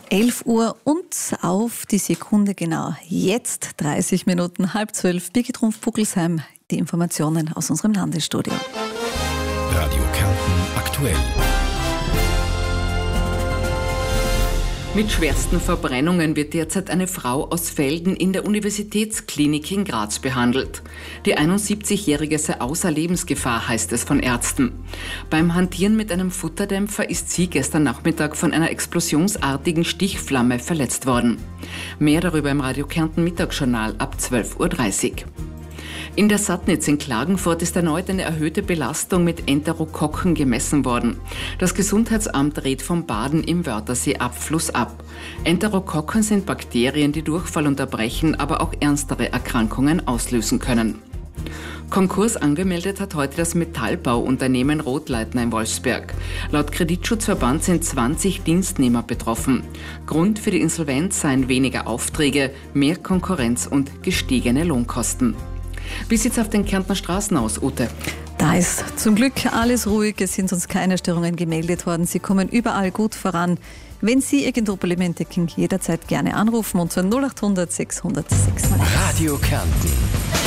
11 Uhr und auf die Sekunde genau. Jetzt 30 Minuten, 11:30. Birgit Rumpf-Puckelsheim, die Informationen aus unserem Landesstudio. Radio Kärnten aktuell. Mit schwersten Verbrennungen wird derzeit eine Frau aus Velden in der Universitätsklinik in Graz behandelt. Die 71-Jährige sei außer Lebensgefahr, heißt es von Ärzten. Beim Hantieren mit einem Futterdämpfer ist sie gestern Nachmittag von einer explosionsartigen Stichflamme verletzt worden. Mehr darüber im Radio Kärnten Mittagsjournal ab 12:30 Uhr. In der Sattnitz in Klagenfurt ist erneut eine erhöhte Belastung mit Enterokokken gemessen worden. Das Gesundheitsamt rät vom Baden im Wörthersee-Abfluss ab. Enterokokken sind Bakterien, die Durchfall unterbrechen, aber auch ernstere Erkrankungen auslösen können. Konkurs angemeldet hat heute das Metallbauunternehmen Rotleitner in Wolfsberg. Laut Kreditschutzverband sind 20 Dienstnehmer betroffen. Grund für die Insolvenz seien weniger Aufträge, mehr Konkurrenz und gestiegene Lohnkosten. Wie sieht's auf den Kärntner Straßen aus, Ute? Da ist zum Glück alles ruhig, es sind uns keine Störungen gemeldet worden. Sie kommen überall gut voran. Wenn Sie irgendwo Probleme entdecken, jederzeit gerne anrufen und zur 0800 600 600. Radio Kärnten.